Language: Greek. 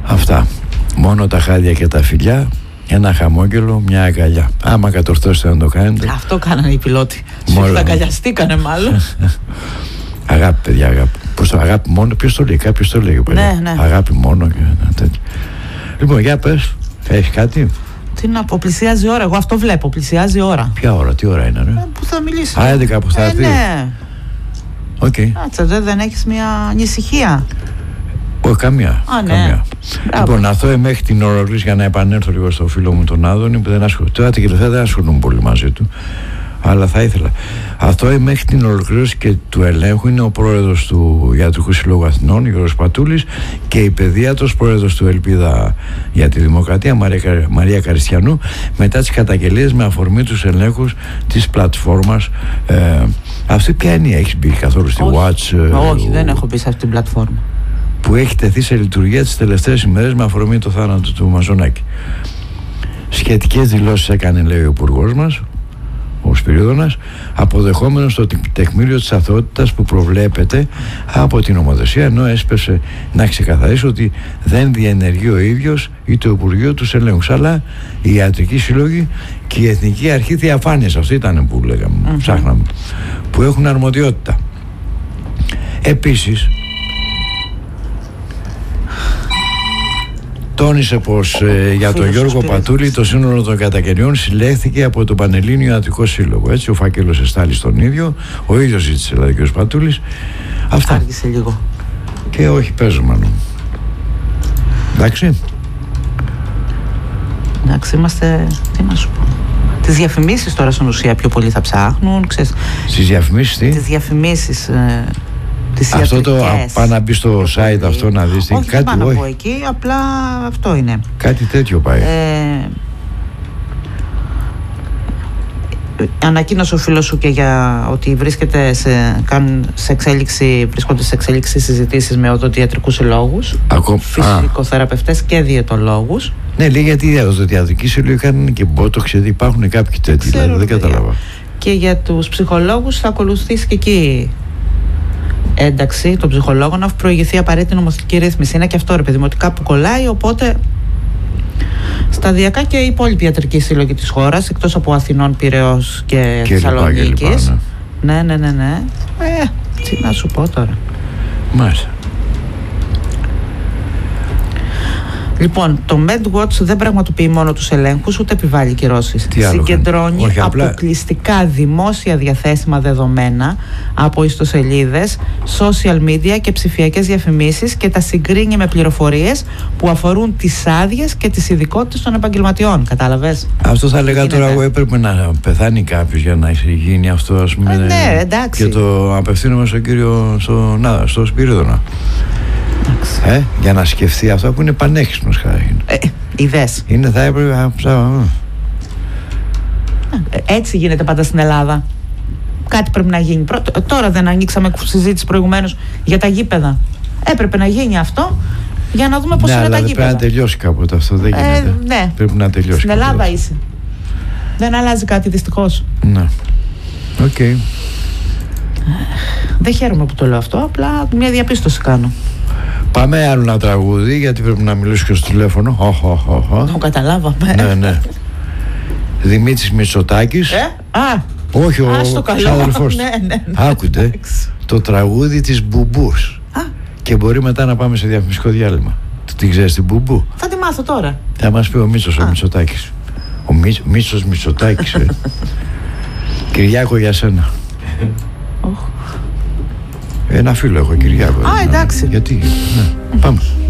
Αυτά. Μόνο τα χάδια και τα φιλιά, ένα χαμόγελο, μια αγκαλιά. Άμα κατορθώσετε να το κάνετε. Αυτό κάνανε οι πιλότοι. Τα αγκαλιαστήκανε μάλλον. Αγάπη, παιδιά, αγάπη. Πώς το αγάπη μόνο, ποιος το λέει, κάποιος το λέει. Ναι. Αγάπη μόνο και τέτοια. Λοιπόν, για πες, έχεις κάτι? Τι να πω, πλησιάζει η ώρα. Εγώ αυτό βλέπω, πλησιάζει η ώρα. Ποια ώρα, τι ώρα είναι, ρε? Που θα μιλήσει. 11 που θα έρθει. Ναι. Οκ. Κάτσε, δεν έχεις μια ανησυχία? Όχι, καμία. Ναι. Καμία. Λοιπόν, αυτό μέχρι την ολοκλήρωση, για να επανέλθω λίγο στο φίλο μου τον Άδωνη, που δεν ασχολούμαι. Τώρα και τελευταία δεν ασχολούμαι πολύ μαζί του, αλλά θα ήθελα. Αυτό μέχρι την ολοκλήρωση και του ελέγχου είναι ο πρόεδρος του Ιατρικού Συλλόγου Αθηνών, Γιώργος Πατούλης, και η παιδίατρος, πρόεδρος του Ελπίδα για τη Δημοκρατία, Μαρία Καριστιανού, μετά τις καταγγελίες με αφορμή τους ελέγχους της πλατφόρμας. Αυτή ποια είναι, έχεις μπει καθόλου στη Watch? Όχι, δεν έχω μπει σε αυτή την πλατφόρμα. Που έχει τεθεί σε λειτουργία τις τελευταίες ημέρες με αφορμή το θάνατο του Μαζονάκη. Σχετικές δηλώσεις έκανε, λέει, ο υπουργός μας, ο Σπυρίδωνας, αποδεχόμενος το τεκμήριο της αθωότητας που προβλέπεται από την νομοθεσία, ενώ έσπευσε να ξεκαθαρίσει ότι δεν διενεργεί ο ίδιος ή το Υπουργείο τους ελέγχους, αλλά οι ιατρικοί σύλλογοι και η Εθνική Αρχή Διαφάνειας, αυτή ήταν που λέγαμε, ψάχναμε, που έχουν αρμοδιότητα. Επίσης, τόνισε πως για τον Γιώργο Πατούλη το σύνολο των καταγγελιών συλλέχθηκε από τον Πανελλήνιο Ιατρικό Σύλλογο. Έτσι, ο φάκελος εστάλει στον ίδιο, ο ίδιος ζήτησε, δηλαδή, ο κ. Πατούλης. Αυτά. Άργησε λίγο. Και όχι, παίζουμε. Εντάξει. Εντάξει, είμαστε. Τι να σου πω. Τις διαφημίσεις τώρα στην ουσία πιο πολύ θα ψάχνουν. Στις διαφημίσεις τι? Τις διαφημίσεις. Αυτό το πάει να μπει στο site αυτό να δεις. Όχι, δεν πάω να πω εκεί, απλά αυτό είναι. Κάτι τέτοιο πάει. Ανακοίνωσε ο φίλος σου και για ότι βρίσκονται σε εξέλιξη συζητήσεις με οδοντιατρικούς συλλόγους, φυσικοθεραπευτές και διαιτολόγους. Ναι, λέει, γιατί οι οδοντιατρικοί σύλλογοι κάνουν και μπότοξ, γιατί υπάρχουν κάποιοι τέτοιοι, δηλαδή δεν κατάλαβα. Και για τους ψυχολόγους θα ακολουθήσει και εκεί ένταξη των ψυχολόγων, αφού προηγηθεί απαραίτητη νομοθετική ρύθμιση. Είναι και αυτό, ρε παιδί μου, ότι κάπου κολλάει, οπότε σταδιακά και οι υπόλοιποι ιατρικοί σύλλογοι της χώρας, εκτός από Αθηνών, Πειραιώς και Θεσσαλονίκης. Ναι. Τι να σου πω τώρα. Μάλιστα. Λοιπόν, το MedWatch δεν πραγματοποιεί μόνο τους ελέγχους, ούτε επιβάλλει κυρώσεις. Συγκεντρώνει αποκλειστικά δημόσια διαθέσιμα δεδομένα από ιστοσελίδες, social media και ψηφιακές διαφημίσεις και τα συγκρίνει με πληροφορίες που αφορούν τις άδειες και τις ειδικότητες των επαγγελματιών. Κατάλαβες? Αυτό θα έλεγα τώρα, εγώ έπρεπε να πεθάνει κάποιος για να γίνει αυτό, ας πούμε. Ναι, εντάξει. Και το απευθύνομαι στον κύριο, στο Σπυρίδωνα. Για να σκεφτεί αυτό που είναι πανέξυπνος χάρη. Ιδές. Είναι, θα έπρεπε. Έτσι γίνεται πάντα στην Ελλάδα. Κάτι πρέπει να γίνει. Τώρα δεν ανοίξαμε συζήτηση προηγουμένως για τα γήπεδα. Έπρεπε να γίνει αυτό για να δούμε πώς είναι τα γήπεδα. Πρέπει να τελειώσει κάποτε αυτό. Δεν γίνεται. Ναι. Πρέπει να τελειώσει. Στην Ελλάδα είσαι. Δεν αλλάζει κάτι, δυστυχώς. Ναι. Οκ. Δεν χαίρομαι που το λέω αυτό. Απλά μια διαπίστωση κάνω. Πάμε άλλο ένα τραγούδι, γιατί πρέπει να μιλήσω και στο τηλέφωνο. Το καταλάβαμε. Ναι. Δημήτρης Μητσοτάκης. Όχι, ο ξάδελφός. Ναι. Άκουτε το τραγούδι της Μπουμπούς. Και μπορεί μετά να πάμε σε διαφημιστικό διάλειμμα. Την ξέρεις την Μπουμπού? Θα τη μάθω τώρα. Θα μας πει ο Μίτσος ο Μητσοτάκης. Ο Μίτσος Μητσοτάκης. Κυριάκο, για σένα. Ένα φίλο έχω, Κυριάκο. Εντάξει. Γιατί, ναι. Πάμε.